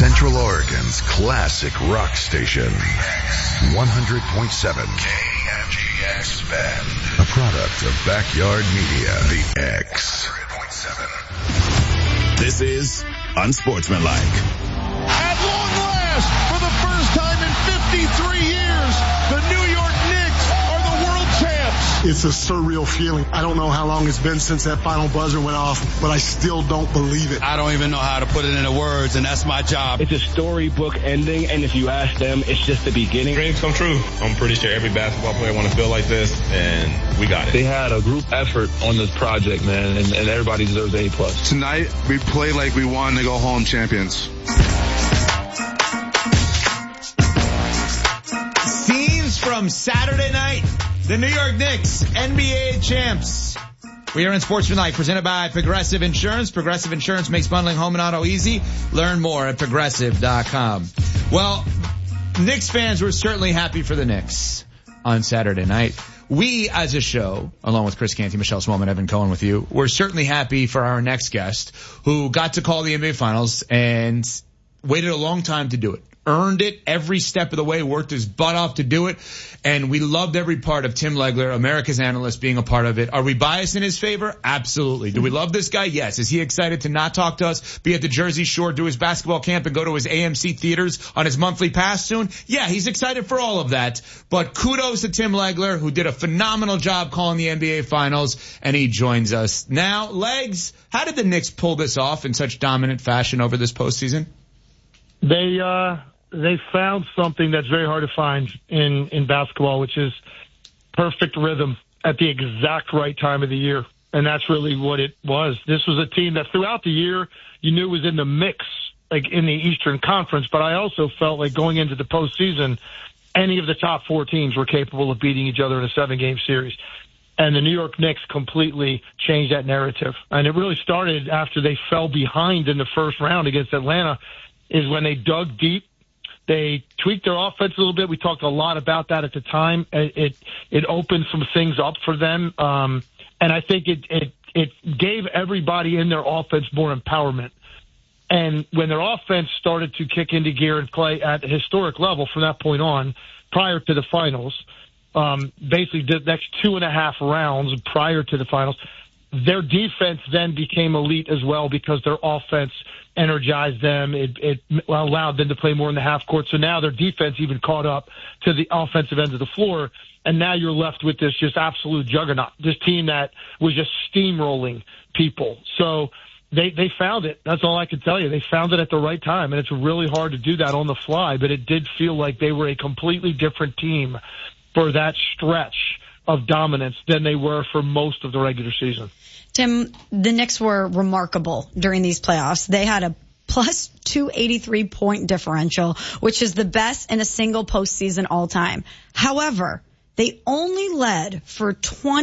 Central Oregon's classic rock station. 100.7 KMGX Bend. A product of Backyard Media. The X. 100.7. This is Unsportsmanlike. At long last, for the first time in 53 years, the New York Knicks are the world champs. It's a surreal feeling. I don't know how long it's been since that final buzzer went off, but I still don't believe it. I don't even know how to put it into words, and that's my job. It's a storybook ending, and if you ask them, it's just the beginning. Dreams come true. I'm pretty sure every basketball player want to feel like this, and we got it. They had a group effort on this project, man, and everybody deserves A+. Tonight, we play like we won to go home champions. Scenes from Saturday night. The New York Knicks, NBA champs. We are in Sportsmanlike, presented by Progressive Insurance. Progressive Insurance makes bundling home and auto easy. Learn more at Progressive.com. Well, Knicks fans were certainly happy for the Knicks on Saturday night. We, as a show, along with Chris Canty, Michelle Smallman, Evan Cohen with you, we're certainly happy for our next guest who got to call the NBA Finals and waited a long time to do it. Earned it every step of the way, worked his butt off to do it, and we loved every part of Tim Legler, America's analyst, being a part of it. Are we biased in his favor? Absolutely. Do we love this guy? Yes. Is he excited to not talk to us, be at the Jersey Shore, do his basketball camp, and go to his AMC theaters on his monthly pass soon? Yeah, he's excited for all of that. But kudos to Tim Legler, who did a phenomenal job calling the NBA Finals, and he joins us now. Legs, how did the Knicks pull this off in such dominant fashion over this postseason? They found something that's very hard to find in basketball, which is perfect rhythm at the exact right time of the year. And that's really what it was. This was a team that throughout the year, you knew was in the mix, like in the Eastern Conference. But I also felt like going into the postseason, any of the top four teams were capable of beating each other in a 7-game series. And the New York Knicks completely changed that narrative. And it really started after they fell behind in the first round against Atlanta, is when they dug deep. They tweaked their offense a little bit. We talked a lot about that at the time. It opened some things up for them. And I think it gave everybody in their offense more empowerment. And when their offense started to kick into gear and play at a historic level from that point on, prior to the finals, basically the next 2.5 rounds prior to the finals, their defense then became elite as well because their offense energized them. It allowed them to play more in the half court. So now their defense even caught up to the offensive end of the floor. And now you're left with this just absolute juggernaut, this team that was just steamrolling people. So they found it. That's all I can tell you. They found it at the right time. And it's really hard to do that on the fly, but it did feel like they were a completely different team for that stretch of dominance than they were for most of the regular season. Tim, the Knicks were remarkable during these playoffs. They had a plus 283 point differential, which is the best in a single postseason all time. However, they only led for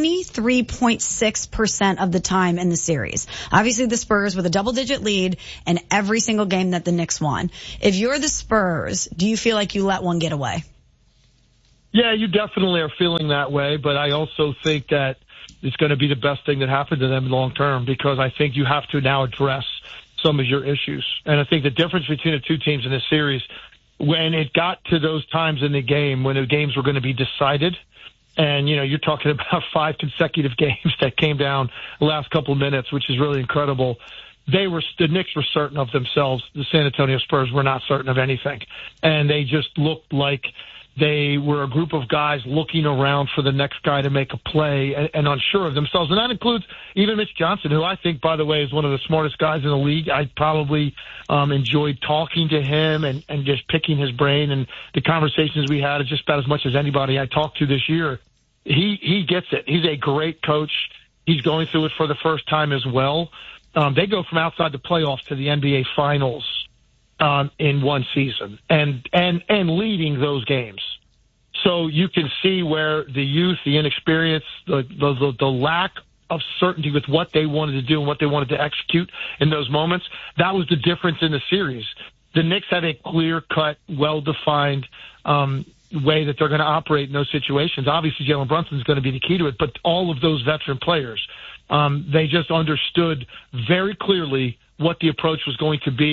23.6% of the time in the series. Obviously, the Spurs with a double-digit lead in every single game that the Knicks won. If you're the Spurs, do you feel like you let one get away? Yeah, you definitely are feeling that way, but I also think that it's going to be the best thing that happened to them long term, because I think you have to now address some of your issues. And I think the difference between the two teams in this series, when it got to those times in the game when the games were going to be decided, and, you know, you're talking about 5 consecutive games that came down the last couple of minutes, which is really incredible. The Knicks were certain of themselves. The San Antonio Spurs were not certain of anything. And they just looked like they were a group of guys looking around for the next guy to make a play and unsure of themselves. And that includes even Mitch Johnson, who I think, by the way, is one of the smartest guys in the league. I probably enjoyed talking to him and just picking his brain. And the conversations we had is just about as much as anybody I talked to this year. He gets it. He's a great coach. He's going through it for the first time as well. They go from outside the playoffs to the NBA Finals in one season and leading those games. So you can see where the youth, the inexperience, the lack of certainty with what they wanted to do and what they wanted to execute in those moments, that was the difference in the series. The Knicks have a clear-cut, well-defined way that they're going to operate in those situations. Obviously, Jalen Brunson is going to be the key to it, but all of those veteran players, they just understood very clearly what the approach was going to be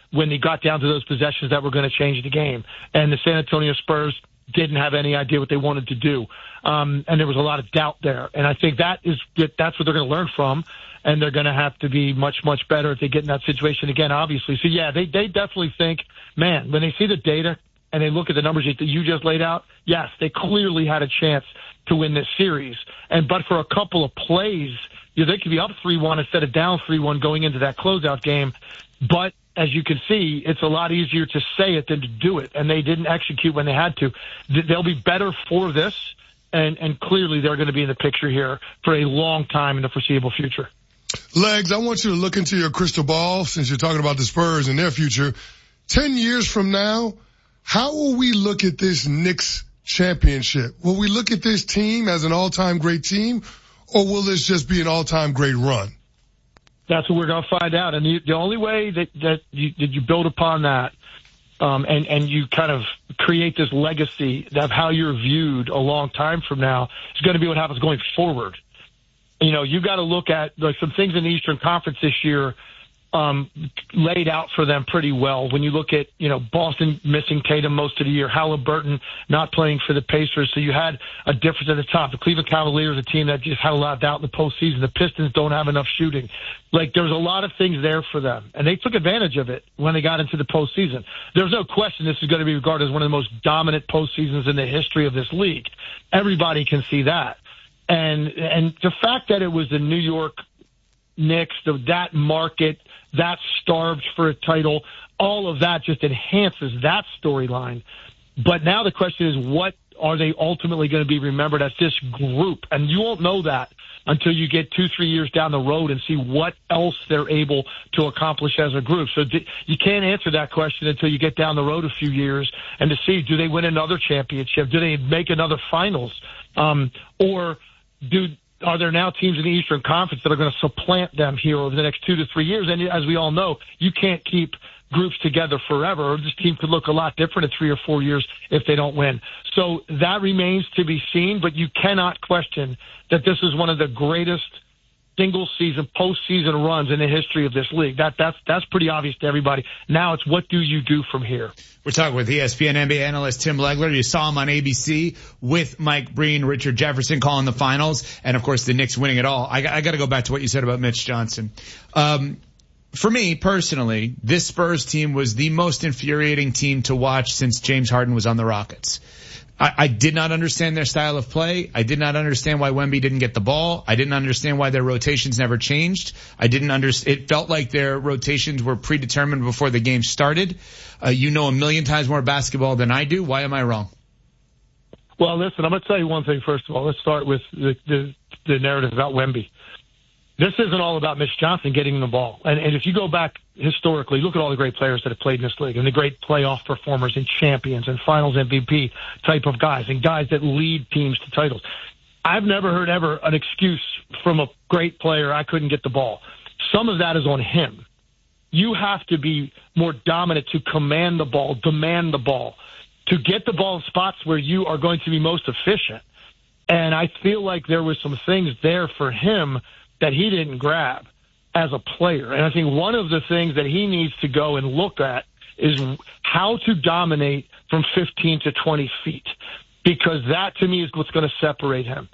when they got down to those possessions that were going to change the game. And the San Antonio Spurs didn't have any idea what they wanted to do. And there was a lot of doubt there. And I think that's what they're going to learn from. And they're going to have to be much, much better if they get in that situation again, obviously. So, yeah, they definitely think, man, when they see the data and they look at the numbers that you just laid out, yes, they clearly had a chance to win this series. But for a couple of plays, they could be up 3-1 instead of down 3-1 going into that closeout game. But as you can see, it's a lot easier to say it than to do it, and they didn't execute when they had to. They'll be better for this, and clearly they're going to be in the picture here for a long time in the foreseeable future. Legs, I want you to look into your crystal ball since you're talking about the Spurs and their future. 10 years from now, how will we look at this Knicks championship? Will we look at this team as an all-time great team, or will this just be an all-time great run? That's what we're going to find out. And the only way that you build upon that and you kind of create this legacy of how you're viewed a long time from now is going to be what happens going forward. You got to look at like some things in the Eastern Conference this year laid out for them pretty well. When you look at, Boston missing Tatum most of the year, Halliburton not playing for the Pacers, so you had a difference at the top. The Cleveland Cavaliers, a team that just had a lot of doubt in the postseason. The Pistons don't have enough shooting. Like, there's a lot of things there for them, and they took advantage of it when they got into the postseason. There's no question this is going to be regarded as one of the most dominant postseasons in the history of this league. Everybody can see that. And the fact that it was the New York Knicks, that market, that starved for a title, all of that just enhances that storyline. But now the question is, what are they ultimately going to be remembered as, this group? And you won't know that until you get 2-3 years down the road and see what else they're able to accomplish as a group. So you can't answer that question until you get down the road a few years and to see, do they win another championship? Do they make another finals? Or are there now teams in the Eastern Conference that are going to supplant them here over the next 2 to 3 years? And as we all know, you can't keep groups together forever. This team could look a lot different in 3 or 4 years if they don't win. So that remains to be seen, but you cannot question that this is one of the greatest single-season, postseason runs in the history of this league. That's pretty obvious to everybody. Now it's, what do you do from here? We're talking with ESPN NBA analyst Tim Legler. You saw him on ABC with Mike Breen, Richard Jefferson calling the finals, and of course the Knicks winning it all. I got to go back to what you said about Mitch Johnson. For me personally, this Spurs team was the most infuriating team to watch since James Harden was on the Rockets. I did not understand their style of play. I did not understand why Wemby didn't get the ball. I didn't understand why their rotations never changed. It felt like their rotations were predetermined before the game started. You know a million times more basketball than I do. Why am I wrong? Well, listen, I'm going to tell you one thing first of all. Let's start with the narrative about Wemby. This isn't all about Mitch Johnson getting the ball. And if you go back historically, look at all the great players that have played in this league and the great playoff performers and champions and finals MVP type of guys and guys that lead teams to titles. I've never heard ever an excuse from a great player, I couldn't get the ball. Some of that is on him. You have to be more dominant to command the ball, demand the ball, to get the ball in spots where you are going to be most efficient. And I feel like there was some things there for him that he didn't grab as a player. And I think one of the things that he needs to go and look at is how to dominate from 15 to 20 feet, because that to me is what's going to separate him.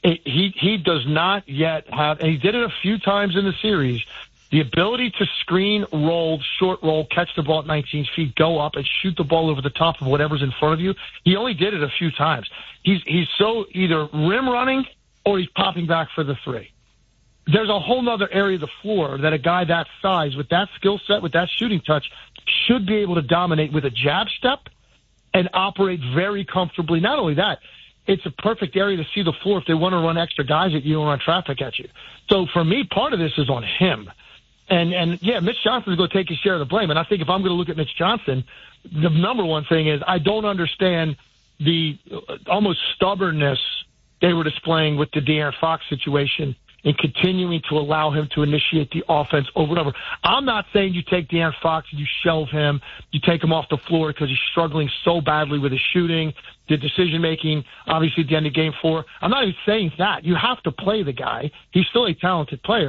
He does not yet have, and he did it a few times in the series, the ability to screen, roll, short roll, catch the ball at 19 feet, go up and shoot the ball over the top of whatever's in front of you. He only did it a few times. He's so either rim running or he's popping back for the three. There's a whole other area of the floor that a guy that size, with that skill set, with that shooting touch, should be able to dominate with a jab step and operate very comfortably. Not only that, it's a perfect area to see the floor if they want to run extra guys at you or run traffic at you. So for me, part of this is on him. And yeah, Mitch Johnson is going to take his share of the blame. And I think if I'm going to look at Mitch Johnson, the number one thing is I don't understand the almost stubbornness they were displaying with the De'Aaron Fox situation and continuing to allow him to initiate the offense over and over. I'm not saying you take De'Aaron Fox and you shelve him, you take him off the floor because he's struggling so badly with his shooting, the decision-making, obviously at the end of Game 4. I'm not even saying that. You have to play the guy. He's still a talented player.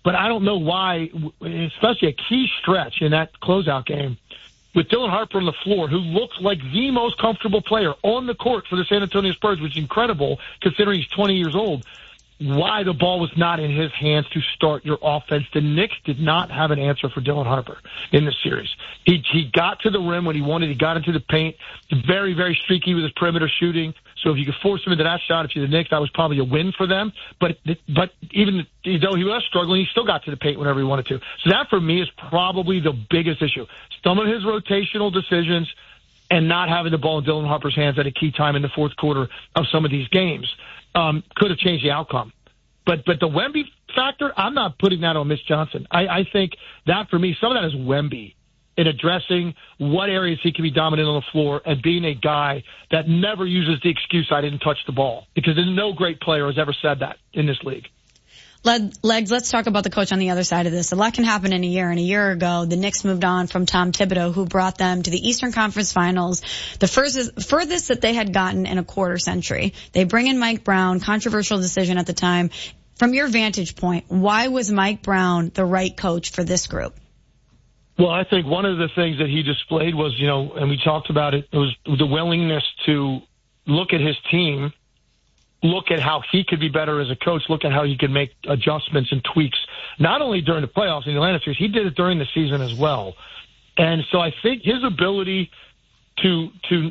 But I don't know why, especially a key stretch in that closeout game, with Dylan Harper on the floor, who looks like the most comfortable player on the court for the San Antonio Spurs, which is incredible considering he's 20 years old, why the ball was not in his hands to start your offense. The Knicks did not have an answer for Dylan Harper in this series. He got to the rim when he wanted. He got into the paint. Very, very streaky with his perimeter shooting. So if you could force him into that shot, if you're the Knicks, that was probably a win for them. But even though he was struggling, he still got to the paint whenever he wanted to. So that, for me, is probably the biggest issue. Some of his rotational decisions and not having the ball in Dylan Harper's hands at a key time in the fourth quarter of some of these games could have changed the outcome. But the Wemby factor, I'm not putting that on Mitch Johnson. I think that, for me, some of that is Wemby in addressing what areas he can be dominant on the floor and being a guy that never uses the excuse, I didn't touch the ball, because no great player has ever said that in this league. Legs, let's talk about the coach on the other side of this. A lot can happen in a year. And a year ago, the Knicks moved on from Tom Thibodeau, who brought them to the Eastern Conference Finals, the furthest that they had gotten in a quarter century. They bring in Mike Brown, controversial decision at the time. From your vantage point, why was Mike Brown the right coach for this group? Well, I think one of the things that he displayed was, and we talked about it was the willingness to look at his team, look at how he could be better as a coach, look at how he could make adjustments and tweaks, not only during the playoffs in the Atlanta series, he did it during the season as well. And so I think his ability to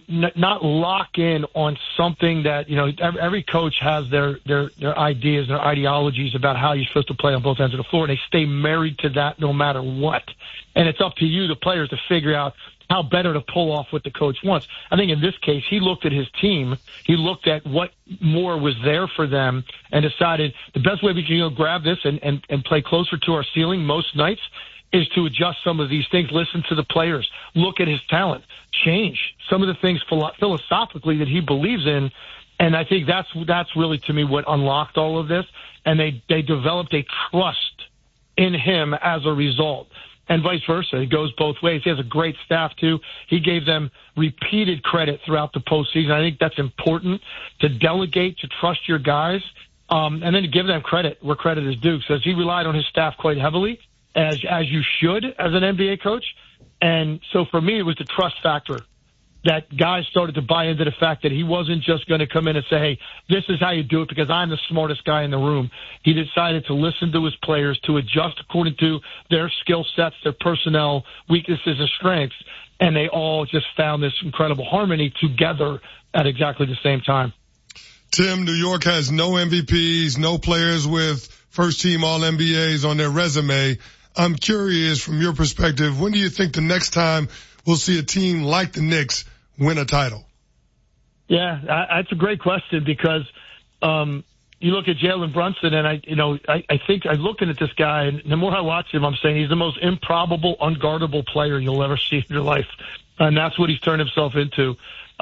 not lock in on something that, every coach has their ideas, their ideologies about how you're supposed to play on both ends of the floor, and they stay married to that no matter what. And it's up to you, the players, to figure out how better to pull off what the coach wants. I think in this case, he looked at his team, he looked at what more was there for them, and decided the best way we can grab this and play closer to our ceiling most nights is to adjust some of these things, listen to the players, look at his talent, change some of the things philosophically that he believes in. And I think that's really, to me, what unlocked all of this. And they developed a trust in him as a result. And vice versa. It goes both ways. He has a great staff, too. He gave them repeated credit throughout the postseason. I think that's important, to delegate, to trust your guys, and then to give them credit where credit is due. So he relied on his staff quite heavily, as you should as an NBA coach. And so for me, it was the trust factor that guys started to buy into the fact that he wasn't just going to come in and say, hey, this is how you do it because I'm the smartest guy in the room. He decided to listen to his players, to adjust according to their skill sets, their personnel, weaknesses, and strengths. And they all just found this incredible harmony together at exactly the same time. Tim, New York has no MVPs, no players with first-team All-NBAs on their resume. I'm curious, from your perspective, when do you think the next time we'll see a team like the Knicks win a title? Yeah, that's a great question, because you look at Jalen Brunson, and I think I'm looking at this guy, and the more I watch him, I'm saying he's the most improbable, unguardable player you'll ever see in your life, and that's what he's turned himself into.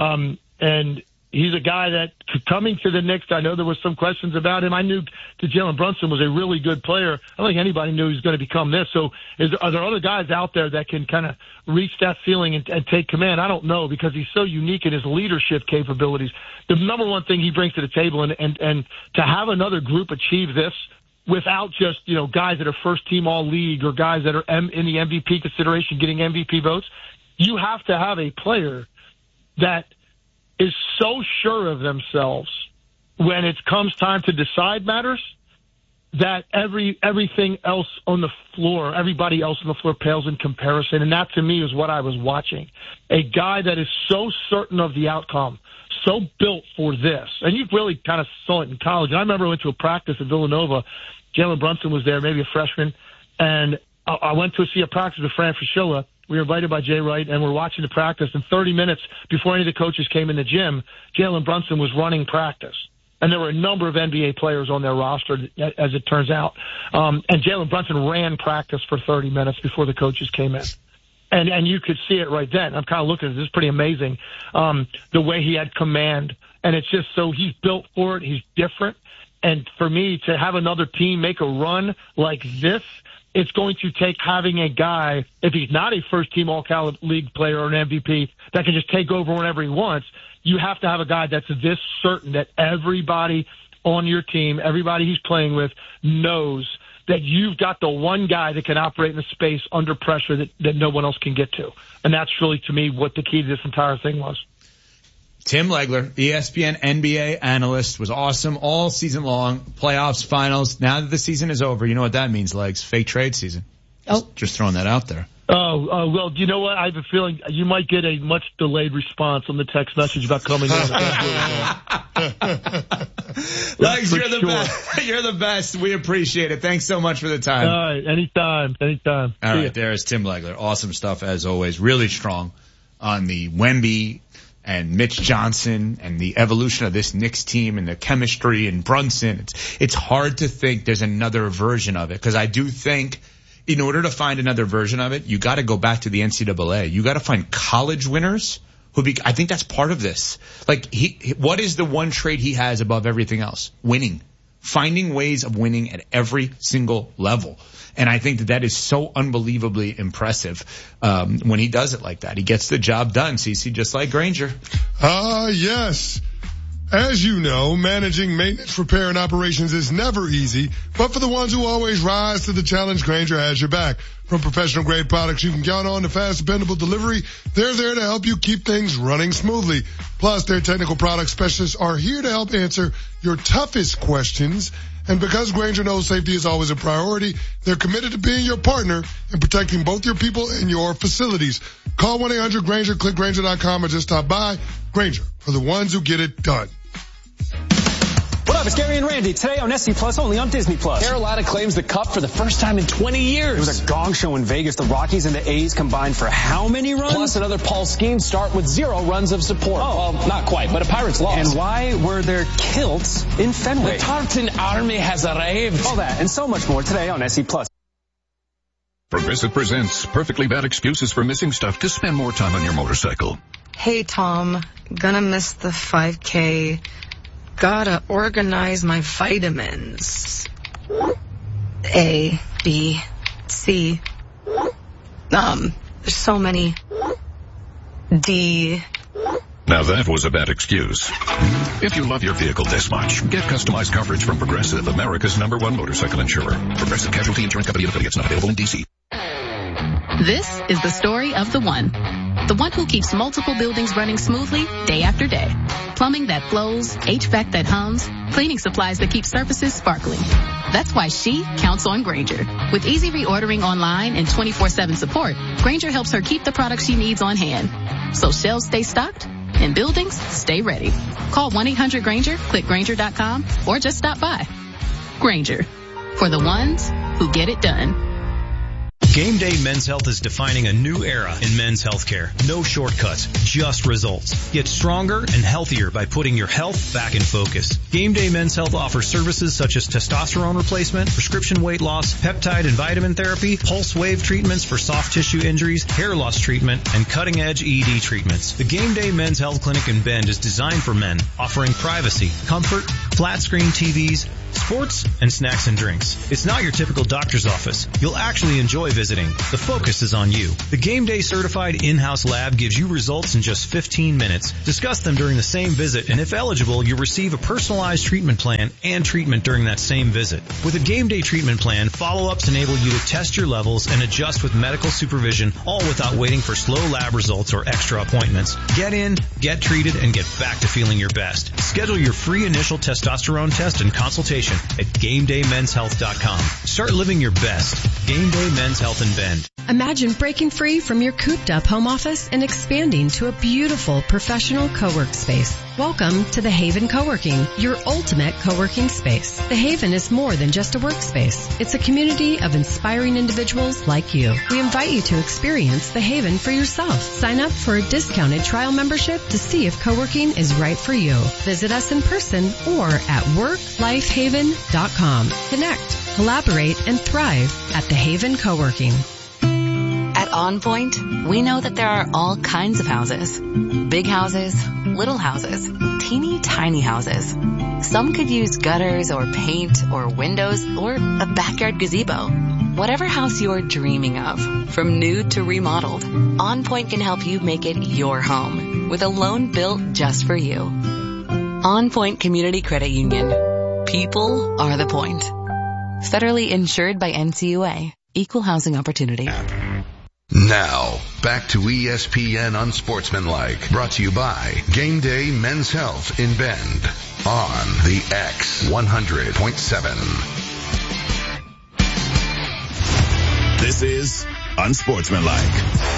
And he's a guy that, coming to the Knicks, I know there were some questions about him. I knew that Jalen Brunson was a really good player. I don't think anybody knew he was going to become this. So are there other guys out there that can kind of reach that ceiling and take command? I don't know, because he's so unique in his leadership capabilities. The number one thing he brings to the table, and to have another group achieve this without just, guys that are first-team all-league or guys that are in the MVP consideration getting MVP votes, you have to have a player that is so sure of themselves when it comes time to decide matters that everything else on the floor, everybody else on the floor pales in comparison. And that, to me, is what I was watching. A guy that is so certain of the outcome, so built for this. And you really kind of saw it in college. And I remember I went to a practice at Villanova. Jalen Brunson was there, maybe a freshman. And I went to see a practice with Fran Fraschilla. We were invited by Jay Wright, and we're watching the practice. And 30 minutes before any of the coaches came in the gym, Jalen Brunson was running practice. And there were a number of NBA players on their roster, as it turns out. And Jalen Brunson ran practice for 30 minutes before the coaches came in. And you could see it right then. I'm kind of looking at this. It's pretty amazing, the way he had command. And it's just so he's built for it. He's different. And for me, to have another team make a run like this, it's going to take having a guy, if he's not a first-team all-Cal league player or an MVP, that can just take over whenever he wants. You have to have a guy that's this certain that everybody on your team, everybody he's playing with, knows that you've got the one guy that can operate in a space under pressure that no one else can get to. And that's really, to me, what the key to this entire thing was. Tim Legler, ESPN NBA analyst, was awesome all season long. Playoffs, finals. Now that the season is over, you know what that means, Legs. Fake trade season. Just throwing that out there. Well, you know what? I have a feeling you might get a much delayed response on the text message about coming on. Legs, you're the best. You're the best. We appreciate it. Thanks so much for the time. All right. Anytime. All right. There's Tim Legler. Awesome stuff as always. Really strong on the Wemby and Mitch Johnson and the evolution of this Knicks team and the chemistry and Brunson. It's hard to think there's another version of it, because I do think in order to find another version of it, you got to go back to the NCAA. You got to find college winners I think that's part of this. Like, what is the one trait he has above everything else? Winning. Finding ways of winning at every single level. And I think that is so unbelievably impressive when he does it like that. He gets the job done, CeCe, just like Granger. Yes. As you know, managing maintenance, repair, and operations is never easy, but for the ones who always rise to the challenge, Granger has your back. From professional-grade products you can count on to fast, dependable delivery, they're there to help you keep things running smoothly. Plus, their technical product specialists are here to help answer your toughest questions. And because Granger knows safety is always a priority, they're committed to being your partner in protecting both your people and your facilities. Call 1-800-GRANGER, click Granger.com, or just stop by. Granger, for the ones who get it done. What up, it's Gary and Randy. Today on SC Plus, only on Disney Plus. Carolina claims the cup for the first time in 20 years. It was a gong show in Vegas. The Rockies and the A's combined for how many runs? Plus another Paul Skeens start with 0 runs of support. Oh. Well, not quite, but a Pirates lost. And why were there kilts in Fenway? The Tartan Army has arrived. All that and so much more today on SC Plus. Progressive presents perfectly bad excuses for missing stuff to spend more time on your motorcycle. Hey, Tom. Gonna miss the 5K. Gotta organize my vitamins. A, B, C. There's so many. D. Now that was a bad excuse. If you love your vehicle this much, get customized coverage from Progressive, America's #1 motorcycle insurer. Progressive Casualty Insurance Company and affiliates, not available in D.C. This is the story of the one who keeps multiple buildings running smoothly day after day. Plumbing that flows, HVAC that hums, cleaning supplies that keep surfaces sparkling. That's why she counts on Granger. With easy reordering online and 24/7 support, Granger helps her keep the products she needs on hand. So shelves stay stocked and buildings stay ready. Call 1-800-GRANGER, click Granger.com, or just stop by. Granger, for the ones who get it done. Game Day Men's Health is defining a new era in men's healthcare. No shortcuts, just results. Get stronger and healthier by putting your health back in focus. Game Day Men's Health offers services such as testosterone replacement, prescription weight loss, peptide and vitamin therapy, pulse wave treatments for soft tissue injuries, hair loss treatment, and cutting-edge ED treatments. The Game Day Men's Health Clinic in Bend is designed for men, offering privacy, comfort, flat-screen TVs, sports, and snacks and drinks. It's not your typical doctor's office. You'll actually enjoy visiting. The focus is on you. The Game Day certified in-house lab gives you results in just 15 minutes. Discuss them during the same visit, and if eligible, you'll receive a personalized treatment plan and treatment during that same visit. With a Game Day treatment plan, follow-ups enable you to test your levels and adjust with medical supervision, all without waiting for slow lab results or extra appointments. Get in, get treated, and get back to feeling your best. Schedule your free initial testosterone test and consultation at GameDayMen'sHealth.com. Start living your best. Game Day Men's Health in Bend. Imagine breaking free from your cooped-up home office and expanding to a beautiful professional co-work space. Welcome to The Haven Co-working, your ultimate co-working space. The Haven is more than just a workspace. It's a community of inspiring individuals like you. We invite you to experience The Haven for yourself. Sign up for a discounted trial membership to see if co-working is right for you. Visit us in person or at worklifehaven.com. Connect, collaborate, and thrive at The Haven Co-working. At On Point, we know that there are all kinds of houses. Big houses, little houses, teeny tiny houses. Some could use gutters or paint or windows or a backyard gazebo. Whatever house you're dreaming of, from new to remodeled, On Point can help you make it your home with a loan built just for you. On Point Community Credit Union. People are the point. Federally insured by NCUA. Equal housing opportunity. Now, back to ESPN Unsportsmanlike, brought to you by Game Day Men's Health in Bend on the X 100.7. This is Unsportsmanlike.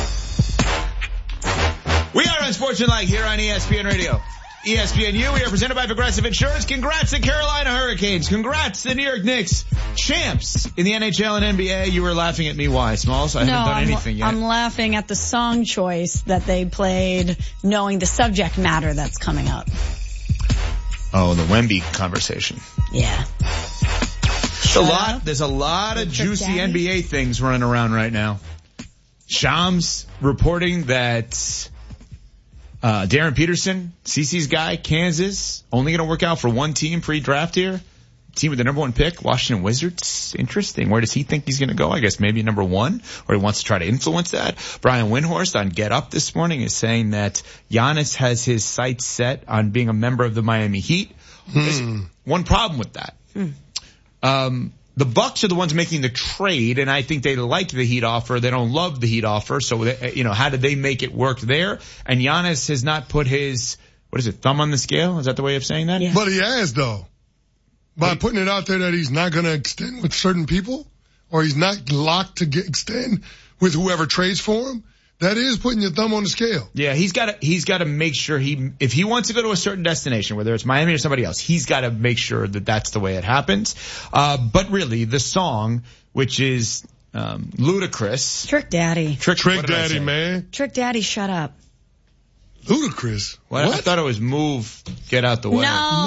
We are Unsportsmanlike here on ESPN Radio. ESPNU, we are presented by Progressive Insurance. Congrats to Carolina Hurricanes. Congrats to New York Knicks, champs in the NHL and NBA. You were laughing at me. Why, Smalls? I haven't done anything yet. I'm laughing at the song choice that they played, knowing the subject matter that's coming up. Oh, the Wemby conversation. Yeah. There's a lot of juicy NBA things running around right now. Shams reporting that Darren Peterson, CC's guy, Kansas, only going to work out for one team pre-draft here. Team with the number 1 pick, Washington Wizards. Interesting. Where does he think he's going to go? I guess maybe number 1, or he wants to try to influence that. Brian Windhorst on Get Up this morning is saying that Giannis has his sights set on being a member of the Miami Heat. There's one problem with that. The Bucks are the ones making the trade, and I think they like the Heat offer. They don't love the Heat offer, so how did they make it work there? And Giannis has not put his, thumb on the scale? Is that the way of saying that? Yeah. But he has, though. By putting it out there that he's not going to extend with certain people, or he's not locked to extend with whoever trades for him, that is putting your thumb on the scale. Yeah, he's got to make sure if he wants to go to a certain destination, whether it's Miami or somebody else, he's got to make sure that that's the way it happens. But really, the song, which is Ludacris. Trick Daddy. Trick Daddy, man. Trick Daddy, shut up. Ludacris? What? I thought it was Move, Get Out the Way.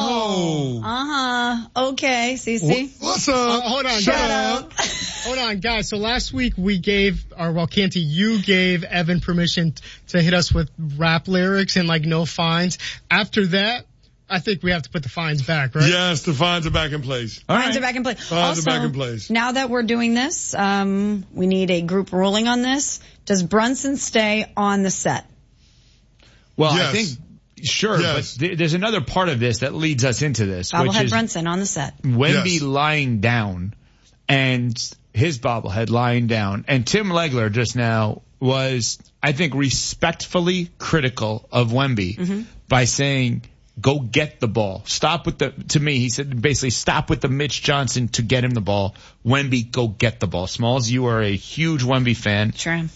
No. Okay, CC. What's up? Hold on. Shut up. Hold on, guys. So last week we Canty, you gave Evan permission to hit us with rap lyrics and no fines. After that, I think we have to put the fines back, right? Yes, the fines are back in place. Fines are back in place. Fines are back in place. Now that we're doing this, we need a group ruling on this. Does Brunson stay on the set? Well, yes. I think, sure, yes. But there's another part of this that leads us into this, which is Brunson on the set. Wemby lying down and his bobblehead lying down. And Tim Legler just now was, I think, respectfully critical of Wemby by saying, go get the ball. To me, he said basically stop with the Mitch Johnson to get him the ball. Wemby, go get the ball. Smalls, you are a huge Wemby fan. Sure am.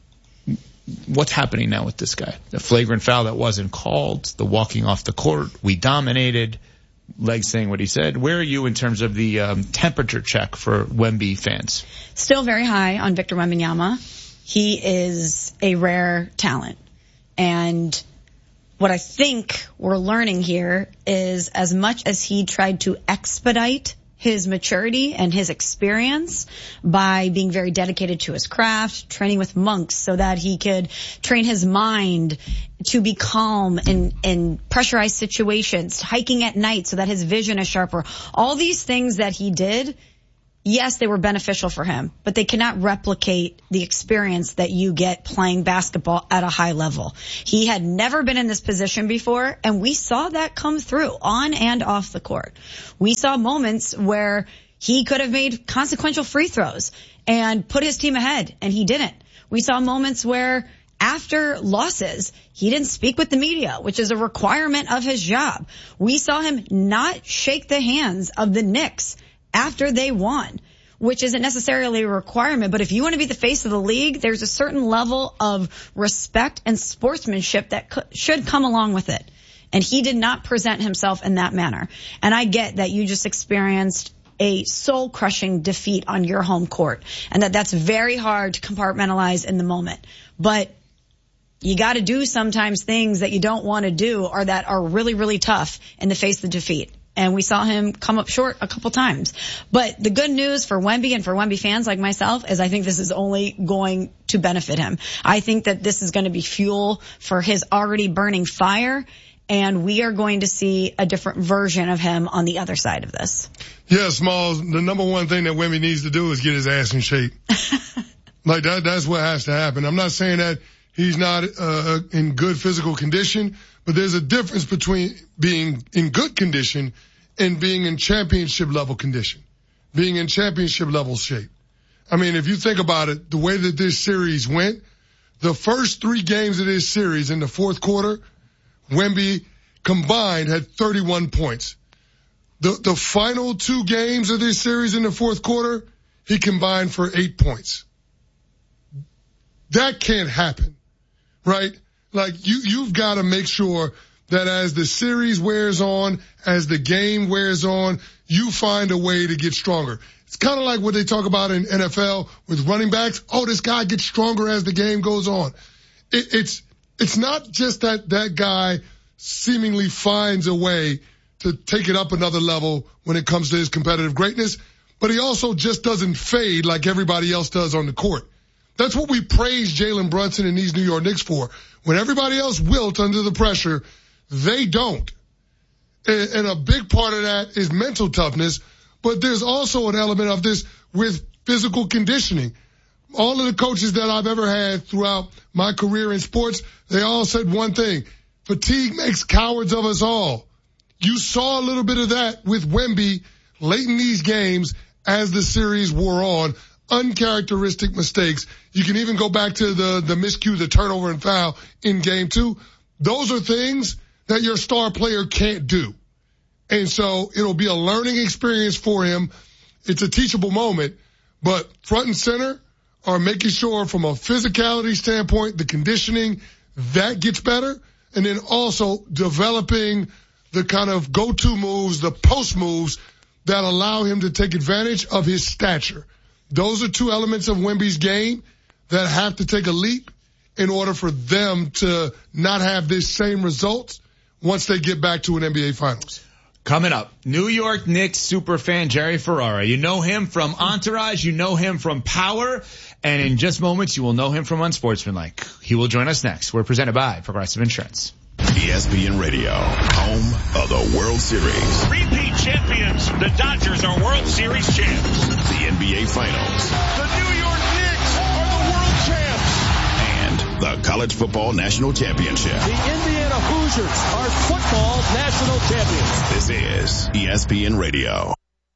What's happening now with this guy? The flagrant foul that wasn't called, the walking off the court, we dominated, Legs saying what he said. Where are you in terms of the temperature check for Wemby fans? Still very high on Victor Wembanyama. He is a rare talent. And what I think we're learning here is as much as he tried to expedite his maturity and his experience by being very dedicated to his craft, training with monks so that he could train his mind to be calm in pressurized situations, hiking at night so that his vision is sharper. All these things that he did, yes, they were beneficial for him, but they cannot replicate the experience that you get playing basketball at a high level. He had never been in this position before, and we saw that come through on and off the court. We saw moments where he could have made consequential free throws and put his team ahead, and he didn't. We saw moments where after losses, he didn't speak with the media, which is a requirement of his job. We saw him not shake the hands of the Knicks after they won, which isn't necessarily a requirement. But if you want to be the face of the league, there's a certain level of respect and sportsmanship that should come along with it. And he did not present himself in that manner. And I get that you just experienced a soul-crushing defeat on your home court, and that's very hard to compartmentalize in the moment. But you got to do sometimes things that you don't want to do or that are really, really tough in the face of the defeat. And we saw him come up short a couple times. But the good news for Wemby and for Wemby fans like myself is I think this is only going to benefit him. I think that this is going to be fuel for his already burning fire, and we are going to see a different version of him on the other side of this. Yeah, Smalls, the number one thing that Wemby needs to do is get his ass in shape. That's what has to happen. I'm not saying that he's not in good physical condition, but there's a difference between being in good condition and being in championship level condition. being in championship level shape. I mean, if you think about it, the way that this series went, the first 3 games of this series in the fourth quarter, Wemby combined had 31 points. The final 2 games of this series in the fourth quarter, he combined for 8 points. That can't happen, right? Like you've got to make sure that as the series wears on, as the game wears on, you find a way to get stronger. It's kind of like what they talk about in NFL with running backs. Oh, this guy gets stronger as the game goes on. It's not just that guy seemingly finds a way to take it up another level when it comes to his competitive greatness, but he also just doesn't fade like everybody else does on the court. That's what we praise Jalen Brunson and these New York Knicks for. When everybody else wilt under the pressure, they don't. And a big part of that is mental toughness, but there's also an element of this with physical conditioning. All of the coaches that I've ever had throughout my career in sports, they all said one thing: fatigue makes cowards of us all. You saw a little bit of that with Wemby late in these games as the series wore on. Uncharacteristic mistakes. You can even go back to the miscue, the turnover and foul in game 2. Those are things that your star player can't do. And so it'll be a learning experience for him. It's a teachable moment, but front and center are making sure from a physicality standpoint, the conditioning, that gets better. And then also developing the kind of go-to moves, the post moves that allow him to take advantage of his stature. Those are 2 elements of Wemby's game that have to take a leap in order for them to not have this same results once they get back to an NBA Finals. Coming up, New York Knicks superfan Jerry Ferrara. You know him from Entourage. You know him from Power. And in just moments, you will know him from Unsportsmanlike. He will join us next. We're presented by Progressive Insurance. ESPN Radio, home of the World Series. Repeat champions. The Dodgers are World Series champs. The NBA Finals. The New York Knicks are the world champs. And the College Football National Championship. The Indiana Hoosiers are football national champions. This is ESPN Radio.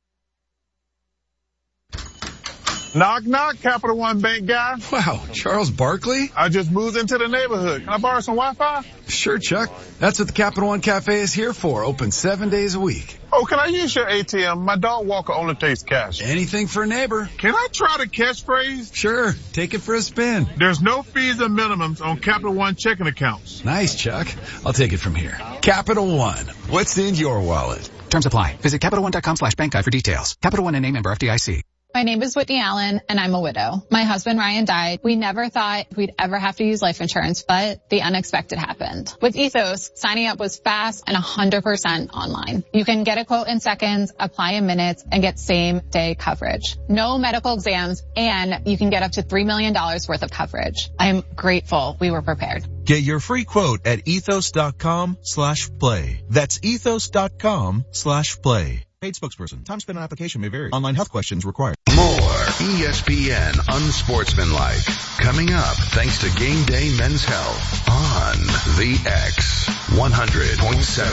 Knock, knock, Capital One Bank guy. Wow, Charles Barkley? I just moved into the neighborhood. Can I borrow some Wi-Fi? Sure, Chuck. That's what the Capital One Cafe is here for. Open 7 days a week. Oh, can I use your ATM? My dog Walker only takes cash. Anything for a neighbor. Can I try the catchphrase? Sure. Take it for a spin. There's no fees or minimums on Capital One checking accounts. Nice, Chuck. I'll take it from here. Capital One. What's in your wallet? Terms apply. Visit CapitalOne.com/bankguide for details. Capital One and name member FDIC. My name is Whitney Allen, and I'm a widow. My husband, Ryan, died. We never thought we'd ever have to use life insurance, but the unexpected happened. With Ethos, signing up was fast and 100% online. You can get a quote in seconds, apply in minutes, and get same-day coverage. No medical exams, and you can get up to $3 million worth of coverage. I'm grateful we were prepared. Get your free quote at ethos.com/play. That's ethos.com/play. Paid spokesperson. Time spent on application may vary. Online health questions required. More ESPN Unsportsmanlike coming up thanks to Game Day Men's Health on the X 100.7.